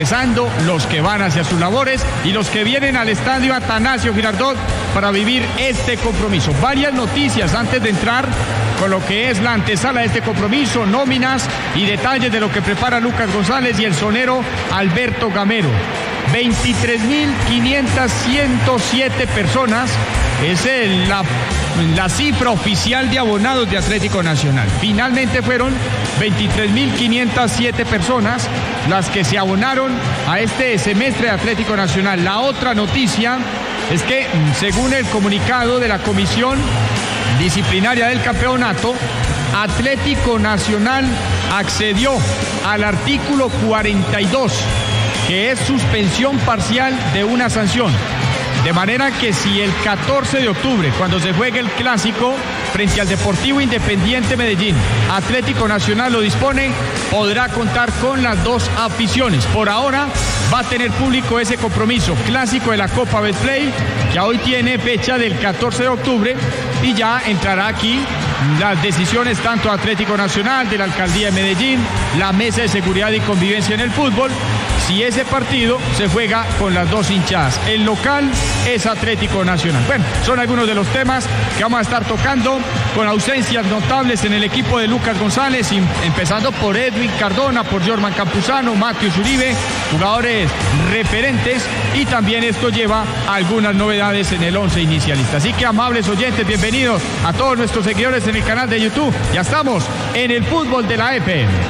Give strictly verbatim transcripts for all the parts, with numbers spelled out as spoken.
Empezando los que van hacia sus labores y los que vienen al estadio Atanasio Girardot para vivir este compromiso. Varias noticias antes de entrar con lo que es la antesala de este compromiso, nóminas y detalles de lo que prepara Lucas González y el sonero Alberto Gamero. veintitrés mil quinientas ciento siete personas es el, la, la cifra oficial de abonados de Atlético Nacional. Finalmente fueron veintitrés mil quinientas siete personas las que se abonaron a este semestre de Atlético Nacional. La otra noticia es que, según el comunicado de la Comisión Disciplinaria del Campeonato, Atlético Nacional accedió al artículo cuarenta y dos, que es suspensión parcial de una sanción. De manera que si el catorce de octubre, cuando se juegue el clásico frente al Deportivo Independiente Medellín, Atlético Nacional lo dispone, podrá contar con las dos aficiones. Por ahora va a tener público ese compromiso clásico de la Copa Betplay, que hoy tiene fecha del catorce de octubre, y ya entrará aquí las decisiones tanto de Atlético Nacional, de la Alcaldía de Medellín, la Mesa de Seguridad y Convivencia en el fútbol, si ese partido se juega con las dos hinchadas. El local es Atlético Nacional. Bueno, son algunos de los temas que vamos a estar tocando, con ausencias notables en el equipo de Lucas González, empezando por Edwin Cardona, por Jorman Campuzano, Matius Uribe, jugadores referentes, y también esto lleva a algunas novedades en el once inicialista. Así que, amables oyentes, bienvenidos a todos nuestros seguidores en el canal de YouTube. Ya estamos en el fútbol de la F M.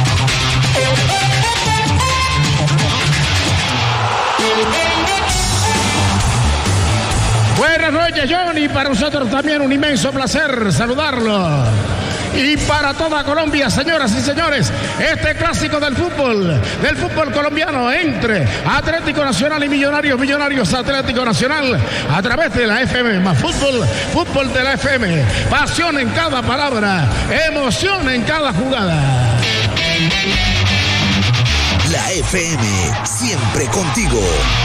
Buenas noches, Johnny. Para nosotros también un inmenso placer saludarlo. Y para toda Colombia, señoras y señores, este clásico del fútbol, del fútbol colombiano entre Atlético Nacional y Millonarios, Millonarios Atlético Nacional, a través de la F M, más fútbol, fútbol de la F M, pasión en cada palabra, emoción en cada jugada. La F M, siempre contigo.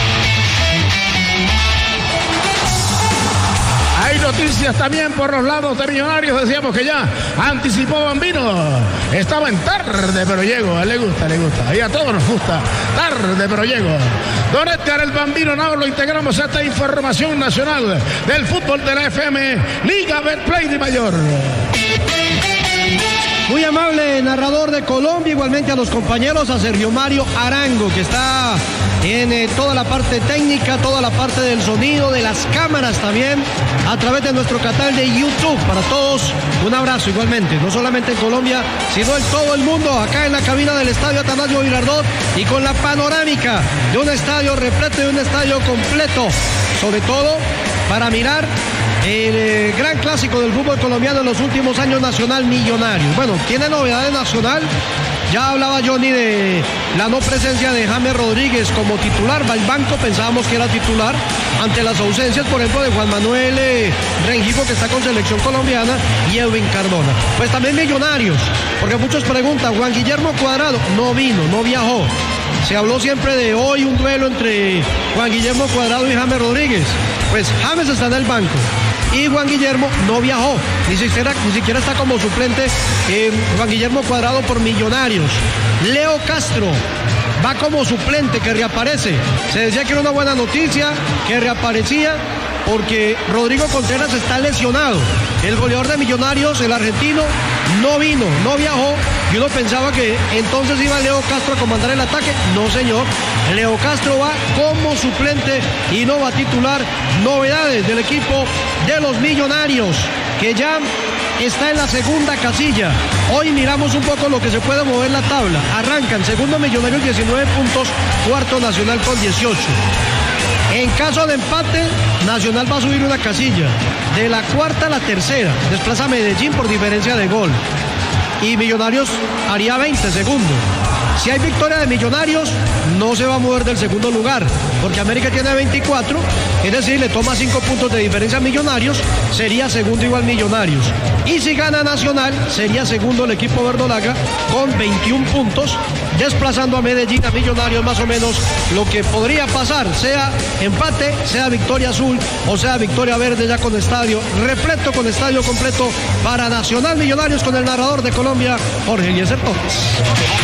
Hay noticias también por los lados de Millonarios. Decíamos que ya anticipó Bambino. Estaba en tarde, pero llego. A él le gusta, le gusta. Y a todos nos gusta. Tarde, pero llego. Don Edgar el Bambino Nao, lo integramos a esta información nacional del fútbol de la F M, Liga Betplay de Mayor. Muy amable narrador de Colombia, igualmente a los compañeros, a Sergio Mario Arango, que está en eh, toda la parte técnica, toda la parte del sonido, de las cámaras también, a través de nuestro canal de YouTube. Para todos, un abrazo igualmente, no solamente en Colombia, sino en todo el mundo, acá en la cabina del estadio Atanasio Girardot, y con la panorámica de un estadio repleto, de un estadio completo, sobre todo para mirar el eh, gran clásico del fútbol colombiano en los últimos años, Nacional Millonarios. Bueno, tiene novedades Nacional. Ya hablaba Johnny de la no presencia de James Rodríguez como titular. Va al banco, pensábamos que era titular ante las ausencias, por ejemplo, de Juan Manuel eh, Rengifo, que está con selección colombiana, y Edwin Cardona. Pues también Millonarios, porque muchos preguntan, Juan Guillermo Cuadrado no vino, no viajó. Se habló siempre de hoy un duelo entre Juan Guillermo Cuadrado y James Rodríguez. Pues James está en el banco y Juan Guillermo no viajó, ni siquiera, ni siquiera está como suplente eh, Juan Guillermo Cuadrado por Millonarios. Leo Castro va como suplente, que reaparece. Se decía que era una buena noticia, que reaparecía, porque Rodrigo Contreras está lesionado. El goleador de Millonarios, el argentino, no vino, no viajó, y uno pensaba que entonces iba Leo Castro a comandar el ataque. No, señor, Leo Castro va como suplente y no va a titular. Novedades del equipo de los Millonarios, que ya está en la segunda casilla. Hoy miramos un poco lo que se puede mover la tabla. Arrancan segundo Millonarios diecinueve puntos, cuarto Nacional con dieciocho. En caso de empate, Nacional va a subir una casilla, de la cuarta a la tercera, desplaza a Medellín por diferencia de gol, y Millonarios haría veinte segundos. Si hay victoria de Millonarios, no se va a mover del segundo lugar, porque América tiene veinticuatro, es decir, le toma cinco puntos de diferencia a Millonarios, sería segundo igual Millonarios. Y si gana Nacional, sería segundo el equipo verdolaga con veintiún puntos, desplazando a Medellín, a Millonarios, más o menos lo que podría pasar, sea empate, sea victoria azul o sea victoria verde, ya con estadio repleto, con estadio completo para Nacional Millonarios, con el narrador de Colombia, Jorge Eliezer Torres.